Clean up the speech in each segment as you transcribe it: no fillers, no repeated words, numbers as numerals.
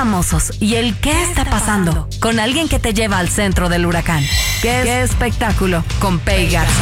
Famosos y el qué está pasando con alguien que te lleva al centro del huracán. ¿Qué espectáculo? Con Pei Garza.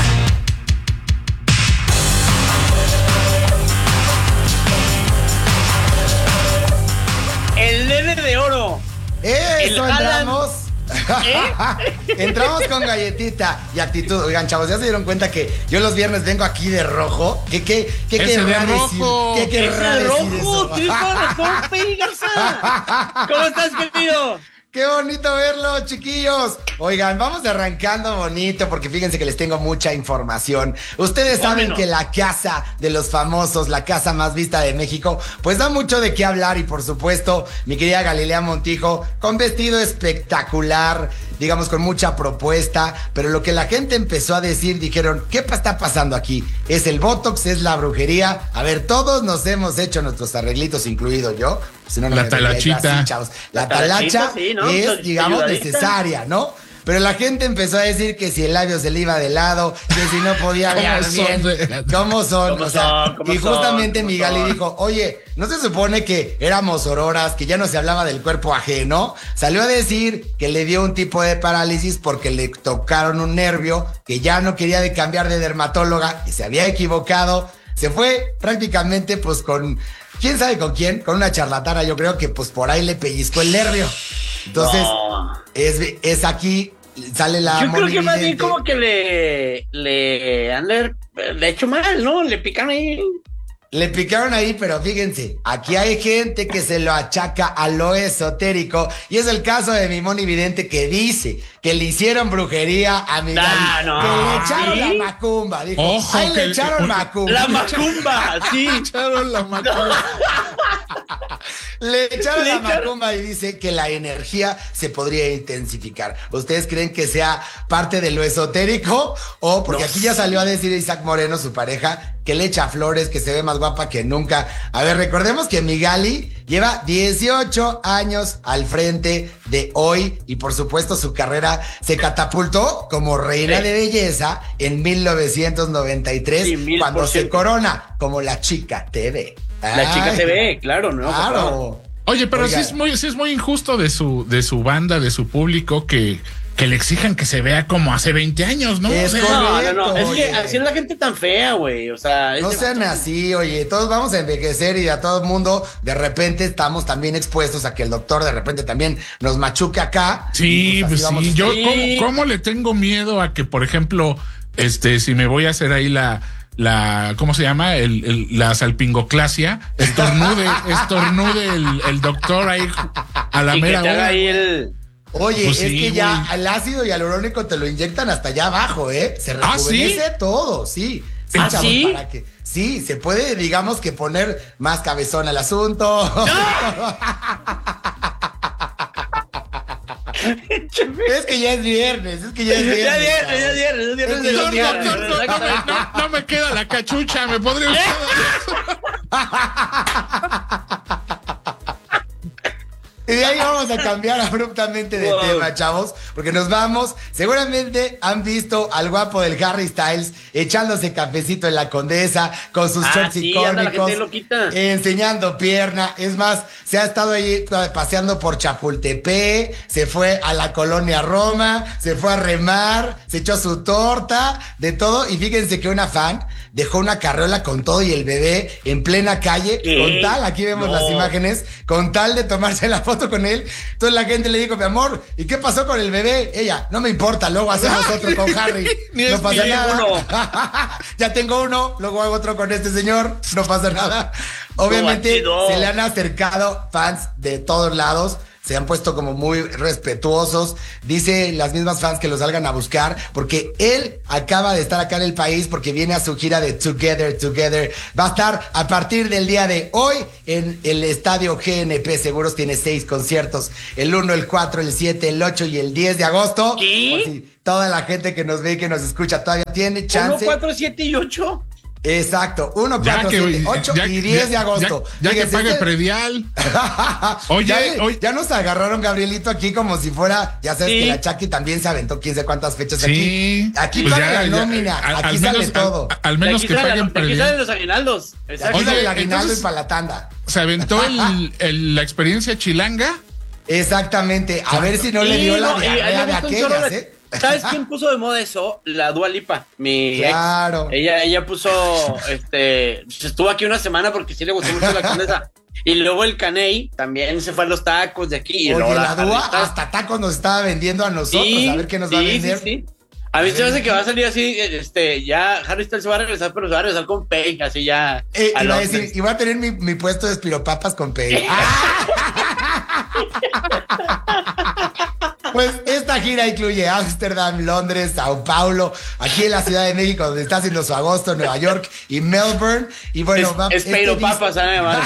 El nene de oro. Eso, entramos. Entramos con galletita y actitud. Oigan, chavos, ¿ya se dieron cuenta que yo los viernes vengo aquí de rojo? ¿Qué querrá decir? ¿Qué querrá decir eso? Tienes toda la razón, Pei Garza. ¿Cómo estás, querido? Qué bonito verlo, chiquillos. Oigan, vamos arrancando bonito porque fíjense que les tengo mucha información. Ustedes saben que la casa de los famosos, la casa más vista de México, pues da mucho de qué hablar y por supuesto, mi querida Galilea Montijo, con vestido espectacular, digamos con mucha propuesta, pero lo que la gente empezó a decir, dijeron, ¿qué está pasando aquí? ¿Es el Botox? ¿Es la brujería? A ver, todos nos hemos hecho nuestros arreglitos, incluido yo. Si no, no la talachita. La talacha sí, ¿no? es, digamos, necesaria, ¿no? Pero la gente empezó a decir que si el labio se le iba de lado, que si no podía hablar bien. ¿Cómo son? Y justamente mi Gali dijo, oye, ¿no se supone que éramos auroras, que ya no se hablaba del cuerpo ajeno? Salió a decir que le dio un tipo de parálisis porque le tocaron un nervio, que ya no quería de cambiar de dermatóloga y se había equivocado. Se fue prácticamente pues con... ¿Quién sabe con quién? Con una charlatana, yo creo que pues por ahí le pellizcó el nervio. Entonces, no. es aquí, sale la... Yo creo que más bien como que le han hecho mal, ¿no? Le picaron ahí. Le picaron ahí, pero fíjense, aquí hay gente que se lo achaca a lo esotérico y es el caso de mi Moni Vidente que dice que le hicieron brujería a mi Gali, que le echaron la macumba, dijo, ojo, ahí le echaron macumba. La macumba, sí. Le echaron la macumba. Le echaron la macumba y dice que la energía se podría intensificar. ¿Ustedes creen que sea parte de lo esotérico? O porque aquí ya salió a decir Isaac Moreno, su pareja, que le echa flores, que se ve más guapa que nunca. A ver, recordemos que mi Gali lleva 18 años al frente de hoy y por supuesto su carrera se catapultó como reina de belleza en 1993 cuando se corona como la Chica TV. La Chica TV, claro, ¿no? Claro. Oye, pero sí es muy injusto de su banda, de su público, que le exijan que se vea como hace 20 años, ¿no? Es no. Es que así es la gente tan fea, güey. O sea, no sean así, oye. Todos vamos a envejecer y a todo el mundo de repente estamos también expuestos a que el doctor de repente también nos machuque acá. Sí, pues sí. Yo, ¿cómo le tengo miedo a que, por ejemplo, si me voy a hacer ahí la ¿cómo se llama? La salpingoclasia, estornude el doctor ahí a la mera hora. Oye, pues es sí, que ya el ácido hialurónico te lo inyectan hasta allá abajo, ¿eh? Se rejuvenece todo, sí. Sí, chavos, ¿sí? para que, sí, se puede, digamos que poner más cabezón al asunto. Es que ya es viernes, Ya viernes. No me queda la cachucha, me podría usted. Y de ahí vamos a cambiar abruptamente de tema, chavos, porque nos vamos. Seguramente han visto al guapo del Harry Styles echándose cafecito en la Condesa con sus shorts icónicos, enseñando pierna. Es más, se ha estado ahí paseando por Chapultepec, se fue a la colonia Roma, se fue a remar, se echó su torta, de todo. Y fíjense que una fan dejó una carriola con todo y el bebé en plena calle, con tal, aquí vemos las imágenes, con tal de tomarse la foto con él. Entonces la gente le dijo, mi amor, ¿y qué pasó con el bebé? Ella, no me importa, luego hacemos otro con Harry. No pasa nada. Ya tengo uno, luego hago otro con este señor, no pasa nada. Obviamente se le han acercado fans de todos lados. Se han puesto como muy respetuosos. Dice las mismas fans que lo salgan a buscar porque él acaba de estar acá en el país porque viene a su gira de Together. Va a estar a partir del día de hoy en el estadio GNP Seguros. Tiene 6 conciertos. El 1, el 4, el 7, el 8 y el 10 de agosto. ¿Qué? Si toda la gente que nos ve y que nos escucha todavía tiene chance. 1, 4, 7 y 8. Exacto, 1, 4, 7, 8 y 10 de agosto. Ya que pague predial. Ya nos agarraron, Gabrielito, aquí como si fuera, ya sabes que la Chucky también se aventó quién sabe cuántas fechas aquí. Aquí pues paga la nómina, aquí sale todo. Al menos que paguen predial. Aquí salen los aguinaldos. Aquí sale el aguinaldo y para la tanda. Se aventó la experiencia chilanga Exactamente. A ver si no le dio la diarrea de aquellas, ¿eh? ¿Sabes quién puso de moda eso? La Dua Lipa, mi Claro. ex. Ella puso, estuvo aquí una semana porque sí le gustó mucho la Condesa. Y luego el Caney también se fue a los tacos de aquí. Y Oye, luego la Dua hasta tacos nos estaba vendiendo a nosotros, a ver qué nos va a vender. Sí. A mí se me hace que va a salir así, ya Harry Styles se va a regresar, pero se va a regresar con Pay, así ya. Iba a decir, iba a tener mi puesto de espiropapas con Pay. Pues esta gira incluye Ámsterdam, Londres, Sao Paulo, aquí en la Ciudad de México, donde está haciendo su agosto, Nueva York y Melbourne. Y bueno, es Papas, además.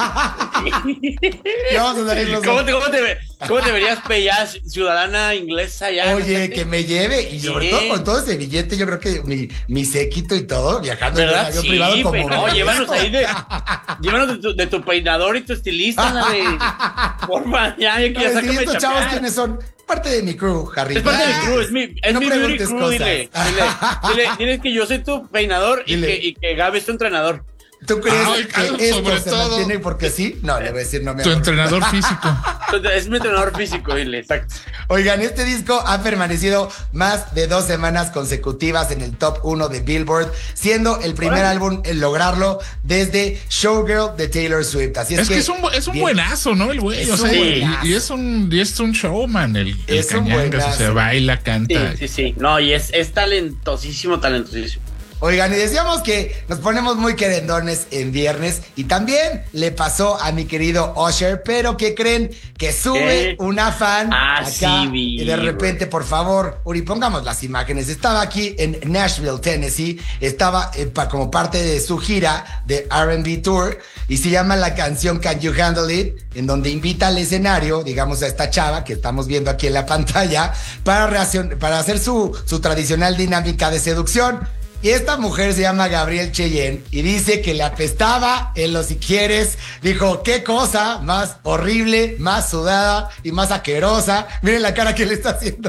¿Cómo te verías ya ciudadana inglesa ya? Oye, que me lleve, y sobre todo con todo ese billete, yo creo que mi séquito y todo, viajando en ¿verdad? avión privado como... No, llévanos ahí llévanos de tu peinador y tu estilista, porfa, ya quiero sácame estos chapear. chavos, ¿quiénes son? Parte de mi crew, Harry. Es parte de mi crew, es mi beauty crew, cosas. Dile que yo soy tu peinador y que Gaby es tu entrenador. ¿Tú crees que esto sobre se todo, mantiene porque sí? No, le voy a decir, no me Tu acuerdo. entrenador físico. Es mi entrenador físico, dile, exacto. Oigan, este disco ha permanecido más de 2 semanas consecutivas en el top 1 de Billboard, siendo el primer álbum en lograrlo desde Showgirl de Taylor Swift. Así es que es un buenazo, ¿no? El güey, o sea, y es un showman, el Cañangas, o sea, baila, canta. Sí. No, y es talentosísimo. Oigan, y decíamos que nos ponemos muy querendones en viernes y también le pasó a mi querido Usher, pero ¿qué creen? Que sube una fan acá sí, y de repente, por favor, Uri, pongamos las imágenes. Estaba aquí en Nashville, Tennessee, estaba como parte de su gira de R&B Tour y se llama la canción Can You Handle It, en donde invita al escenario, digamos, a esta chava que estamos viendo aquí en la pantalla para hacer su tradicional dinámica de seducción. Y esta mujer se llama Gabrielle Cheyenne y dice que le apestaba en los si quieres. Dijo, qué cosa más horrible, más sudada y más asquerosa. Miren la cara que le está haciendo.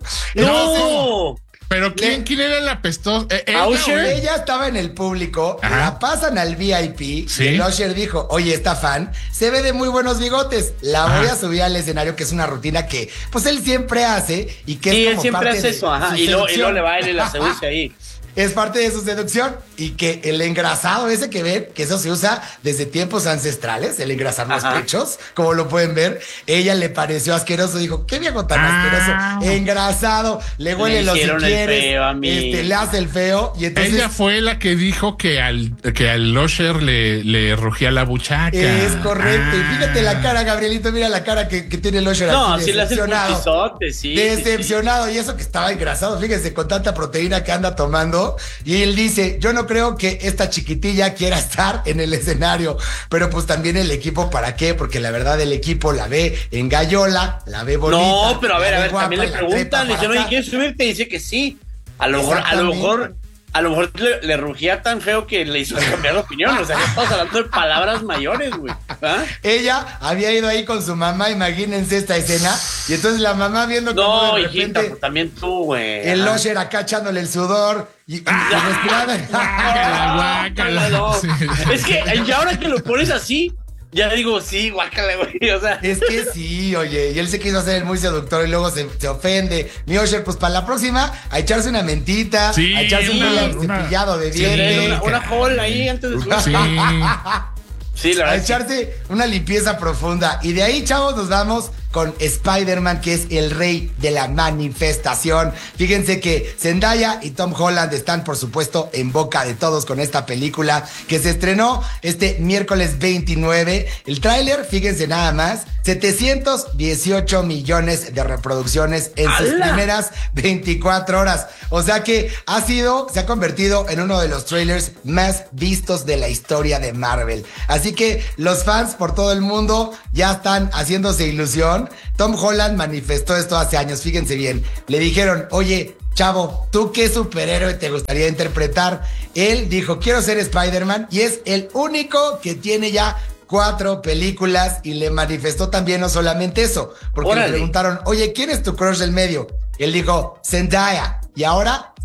¡No! Pero ¿quién era el apestoso? Ella estaba en el público, la pasan al VIP, ¿sí? Y el Usher dijo, oye, esta fan se ve de muy buenos bigotes, la voy a subir al escenario, que es una rutina que pues él siempre hace y que es como él siempre hace eso, y luego le va a ir y la seduce ahí. Es parte de su seducción y que el engrasado ese que ven, que eso se usa desde tiempos ancestrales, el engrasar los pechos, como lo pueden ver, ella le pareció asqueroso, dijo, qué viejo tan asqueroso, engrasado, le huele los si quieres, le hace el feo y entonces... Ella fue la que dijo que al Usher le rugía la buchaca. Es correcto, y fíjate la cara, Gabrielito, mira la cara que tiene el Usher aquí, sí decepcionado. Decepcionado, y eso que estaba engrasado, fíjense, con tanta proteína que anda tomando. Y él dice, yo no creo que esta chiquitilla quiera estar en el escenario, pero pues también el equipo, ¿para qué? Porque la verdad el equipo la ve en gallola, la ve bonita. No, pero a ver, guapa, también le preguntan, le dicen, oye, ¿quieres subirte? Y dice que sí. A lo mejor le rugía tan feo que le hizo cambiar de opinión. O sea, ya estamos hablando de palabras mayores, güey. Ella había ido ahí con su mamá, imagínense esta escena. Y entonces la mamá viendo como de repente, hijita, pues también tú, güey. El Usher acá echándole el sudor y respirando. No. Es que ya ahora que lo pones así, ya digo, sí, guácala, güey, o sea. Es que sí, oye, y él se quiso hacer el muy seductor y luego se ofende. Mi Usher, pues para la próxima, a echarse una mentita, a echarse un cepillado de dientes. Una cola ahí antes de subir. Sí, la verdad. A echarse una limpieza profunda. Y de ahí, chavos, nos vamos con Spider-Man, que es el rey de la manifestación. Fíjense que Zendaya y Tom Holland están, por supuesto, en boca de todos con esta película que se estrenó este miércoles 29. El tráiler, fíjense nada más, 718 millones de reproducciones en sus primeras 24 horas. O sea que se ha convertido en uno de los trailers más vistos de la historia de Marvel. Así que los fans por todo el mundo ya están haciéndose ilusión. Tom Holland manifestó esto hace años, fíjense bien. Le dijeron, oye, chavo, ¿tú qué superhéroe te gustaría interpretar? Él dijo, quiero ser Spider-Man, y es el único que tiene ya 4 películas, y le manifestó también no solamente eso, porque le preguntaron, oye, ¿quién es tu crush del medio? Él dijo, Zendaya, y ahora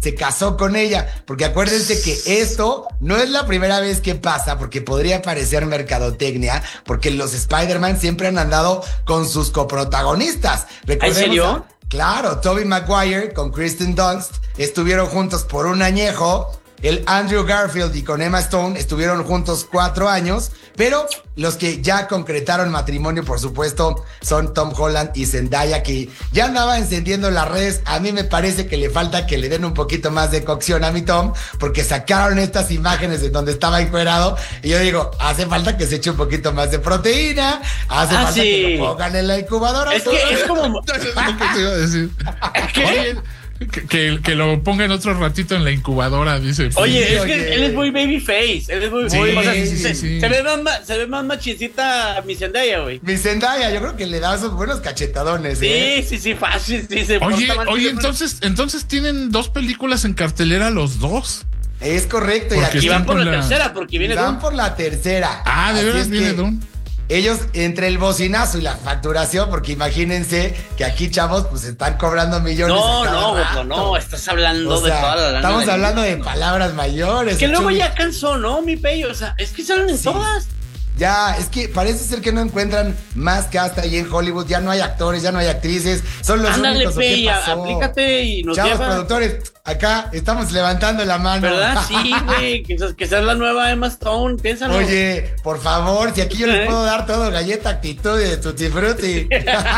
se casó con ella, porque acuérdense que esto no es la primera vez que pasa, porque podría parecer mercadotecnia, porque los Spider-Man siempre han andado con sus coprotagonistas. ¿En serio? Claro, Tobey Maguire con Kristen Dunst estuvieron juntos por un añejo. El Andrew Garfield y con Emma Stone estuvieron juntos 4 años, pero los que ya concretaron matrimonio, por supuesto, son Tom Holland y Zendaya, que ya andaba encendiendo las redes. A mí me parece que le falta que le den un poquito más de cocción a mi Tom, porque sacaron estas imágenes de donde estaba encuerado, y yo digo, hace falta que se eche un poquito más de proteína, hace falta que lo pongan en la incubadora. Es que es como... ¿Qué te iba a decir? Oye, que lo pongan otro ratito en la incubadora, dice. Oye, es que él es muy babyface. Él es muy, o sea, sí. Se ve más machincita mi Zendaya, güey. Mi Zendaya, yo creo que le da esos buenos cachetadones. Sí, fácil. Sí, oye, entonces tienen 2 películas en cartelera los dos. Es correcto. Y van por la tercera, porque viene Van por la tercera. Ah, ¿de veras viene Dune? Ellos, entre el bocinazo y la facturación, porque imagínense que aquí, chavos, pues están cobrando millones. No, estás hablando de toda la lana. Estamos hablando de palabras mayores. Que luego ya cansó, ¿no, mi pello? O sea, es que salen en todas. Ya, es que parece ser que no encuentran más cast ahí en Hollywood. Ya no hay actores, ya no hay actrices. Son los únicos. ¿Qué pasó? Aplícate y nos chavos, lleva. Productores, acá estamos levantando la mano. ¿Verdad? Sí, güey, que sea la nueva Emma Stone, piénsalo. Oye, por favor, si aquí yo les puedo dar todo, galleta, actitud de Tutti Frutti.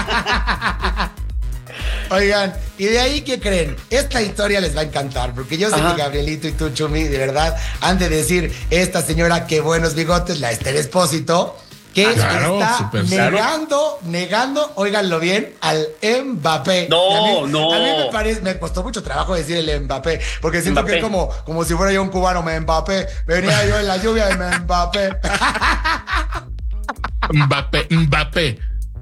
Oigan, ¿y de ahí qué creen? Esta historia les va a encantar, porque yo sé que Gabrielito y tú, Chumi, de verdad, han de decir, esta señora, qué buenos bigotes, la Esther Espósito, que está negando, óiganlo bien, al Mbappé. No. A mí me costó mucho trabajo decir el Mbappé, porque siento que es como si fuera yo un cubano, Mbappé, venía yo en la lluvia de Mbappé. Mbappé.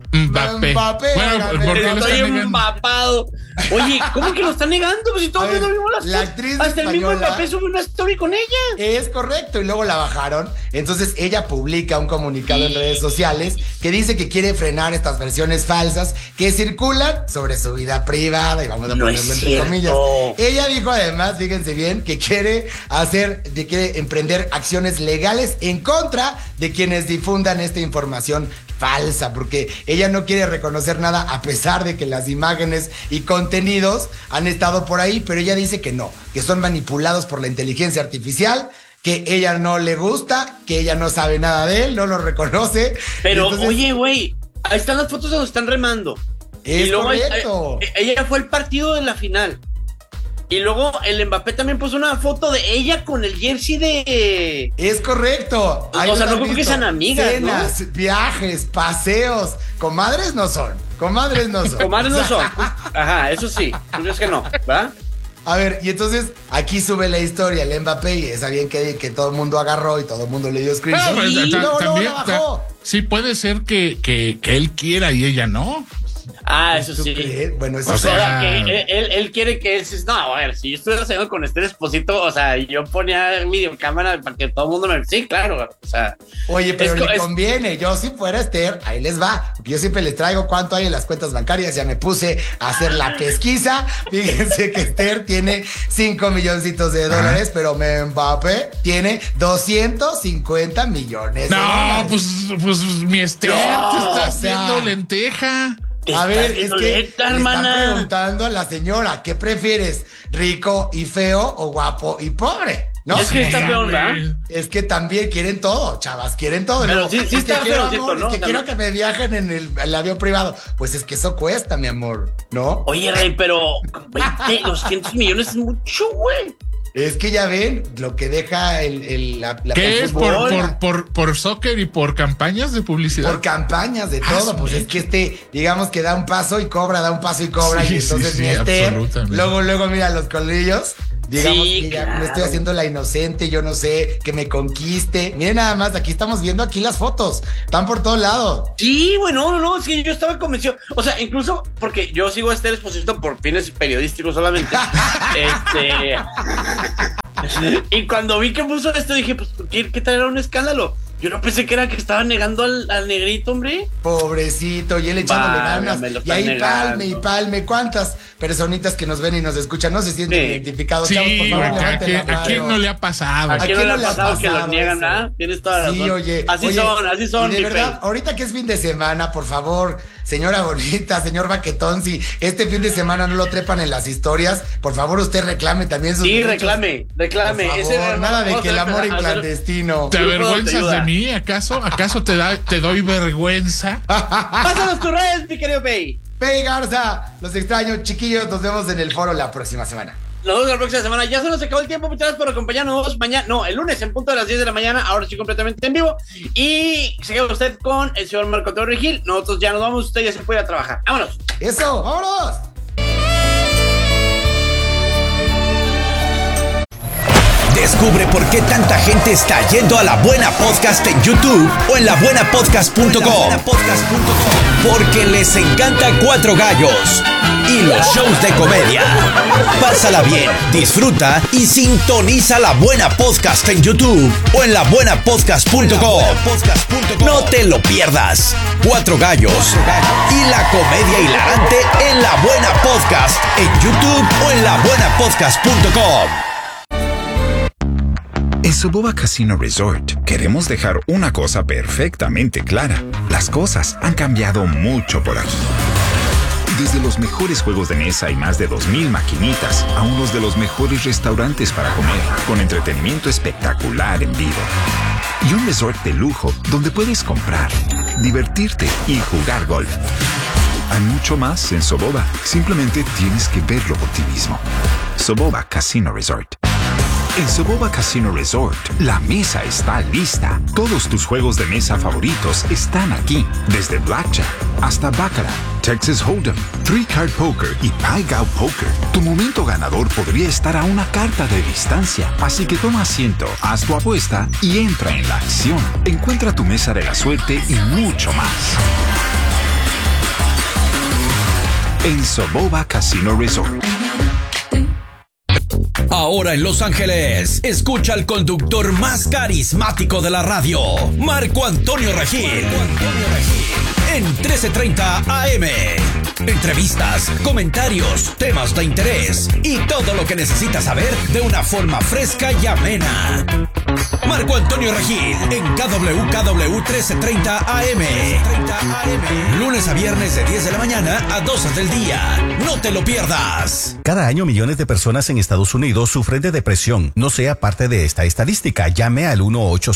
Bueno, porque estoy empapado. Oye, ¿cómo que lo están negando? Pues si todos vimos la actriz hasta española, el mismo Mbappé sube una story con ella. Es correcto, y luego la bajaron. Entonces ella publica un comunicado en redes sociales que dice que quiere frenar estas versiones falsas que circulan sobre su vida privada, y vamos a ponerlo entre comillas. Ella dijo además, fíjense bien, que quiere emprender acciones legales en contra de quienes difundan esta información falsa, porque ella no quiere reconocer nada, a pesar de que las imágenes y contenidos han estado por ahí, pero ella dice que no, que son manipulados por la inteligencia artificial, que ella no le gusta, que ella no sabe nada de él, no lo reconoce. Pero entonces, oye, güey, ahí están las fotos donde están remando. Es correcto. Ella fue al partido de la final. Y luego el Mbappé también puso una foto de ella con el jersey de... Es correcto. O sea, no creo que sean amigas, cenas, ¿no? Viajes, paseos. Comadres no son. Comadres no son. Ajá, eso sí. Yo es que no, ¿va? A ver, y entonces aquí sube la historia, el Mbappé, y está bien que todo el mundo agarró y todo el mundo le dio screenshot. Y luego la bajó. Sí, puede ser que él quiera y ella no. Ah, eso sí. Bueno, eso o sea, que él quiere que no, a ver, si yo estuviera haciendo con Esther Espósito, o sea, yo ponía videocámara para que todo el mundo me... Sí, claro, o sea... Oye, pero le conviene. Yo si fuera Esther, ahí les va. Yo siempre les traigo cuánto hay en las cuentas bancarias. Ya me puse a hacer la pesquisa. Fíjense que Esther tiene 5 milloncitos de dólares, pero Mbappé tiene 250 millones de dólares. Pues mi Esther te está haciendo lenteja. A ver, es que le están preguntando a la señora, ¿qué prefieres? ¿Rico y feo o guapo y pobre? ¿No? Es que está peor, ¿verdad? Es que también quieren todo, chavas, quieren todo. Pero luego, sí está quiero, feo, amor, ¿no? Es que quiero que me viajen en el avión privado. Pues es que eso cuesta, mi amor, ¿no? Oye, Rey, pero 200 millones es mucho, güey. Es que ya ven lo que deja la ¿qué es por soccer y por campañas de publicidad? Por campañas de todo, pues es que digamos que da un paso y cobra, y entonces mi Esther, luego mira los colmillos. Digamos que ya me estoy haciendo la inocente, yo no sé, que me conquiste. Miren nada más, aquí estamos viendo aquí las fotos. Están por todos lados. Sí, bueno, no, es que yo estaba convencido. O sea, incluso porque yo sigo a Esther Espósito por fines periodísticos solamente. Y cuando vi que puso esto, dije, pues, ¿qué traerá un escándalo? Yo no pensé que era que estaba negando al negrito, hombre. Pobrecito, y él echándole ganas. Y ahí palme. ¿Cuántas personitas que nos ven y nos escuchan no se sienten identificados? Sí, chavos, por favor, ¿a quién no le ha pasado? ¿A quién no le ha pasado que los niegan, nada? Tienes toda la razón. Sí, oye. Así son. De verdad, ahorita que es fin de semana, por favor, señora bonita, señor baquetón, si este fin de semana no lo trepan en las historias, por favor, usted reclame también sus derechos. Reclame. Por favor, nada de que el amor en clandestino. ¿Te avergüenzas de mí? ¿Acaso te doy vergüenza? Pásanos tus redes, mi querido Pei. Pei Garza, los extraño, chiquillos. Nos vemos en el foro la próxima semana. Nos vemos la próxima semana. Ya se nos acabó el tiempo. Muchas gracias por acompañarnos el lunes en punto de las 10 de la mañana. Ahora sí, completamente en vivo. Y se queda usted con el señor Marco Antonio Regil. Nosotros ya nos vamos. Usted ya se puede a trabajar. ¡Vámonos! ¡Eso! ¡Vámonos! Descubre por qué tanta gente está yendo a La Buena Podcast en YouTube o en labuenapodcast.com. Porque les encanta Cuatro Gallos y los shows de comedia. Pásala bien, disfruta y sintoniza La Buena Podcast en YouTube o en labuenapodcast.com. No te lo pierdas. Cuatro Gallos y la comedia hilarante en La Buena Podcast en YouTube o en labuenapodcast.com. En Soboba Casino Resort queremos dejar una cosa perfectamente clara. Las cosas han cambiado mucho por aquí. Desde los mejores juegos de mesa y más de 2,000 maquinitas a unos de los mejores restaurantes para comer, con entretenimiento espectacular en vivo. Y un resort de lujo donde puedes comprar, divertirte y jugar golf. Hay mucho más en Soboba. Simplemente tienes que verlo por ti mismo. Soboba Casino Resort. En Soboba Casino Resort, la mesa está lista. Todos tus juegos de mesa favoritos están aquí. Desde Blackjack hasta Baccarat, Texas Hold'em, Three Card Poker y Pai Gow Poker. Tu momento ganador podría estar a una carta de distancia. Así que toma asiento, haz tu apuesta y entra en la acción. Encuentra tu mesa de la suerte y mucho más. En Soboba Casino Resort. Ahora en Los Ángeles, escucha al conductor más carismático de la radio, Marco Antonio Regil. En 1330 AM. Entrevistas, comentarios, temas de interés y todo lo que necesitas saber de una forma fresca y amena. Marco Antonio Regil en KWKW 1330 AM. Lunes a viernes de 10 de la mañana a 12 del día. No te lo pierdas. Cada año millones de personas en Estados Unidos sufren de depresión. No sea parte de esta estadística. Llame al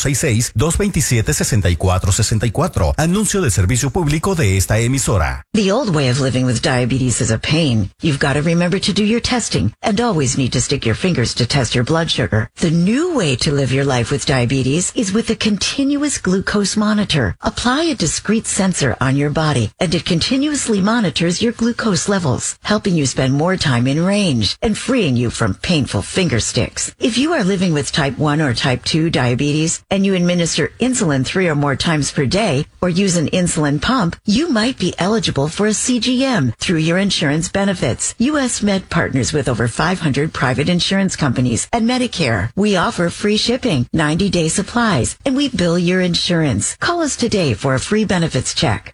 1-866-227-6464. Anuncio de servicio público de esta emisora. The old way of living with diabetes is a pain. You've got to remember to do your testing and always need to stick your fingers to test your blood sugar. The new way to live your life with diabetes is with a continuous glucose monitor. Apply a discrete sensor on your body and it continuously monitors your glucose levels, helping you spend more time in range and freeing you from painful finger sticks. If you are living with type 1 or type 2 diabetes and you administer insulin 3 or more times per day or use an insulin pump, you might be eligible for a CGM through your insurance benefits. U.S. Med partners with over 500 private insurance companies and Medicare. We offer free shipping, 90-day supplies, and we bill your insurance. Call us today for a free benefits check.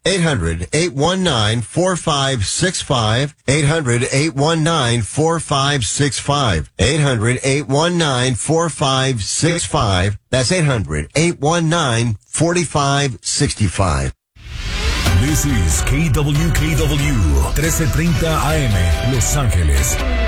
800-819-4565. 800-819-4565. 800-819-4565. That's 800-819-4565. This is KWKW 1330 AM, Los Ángeles.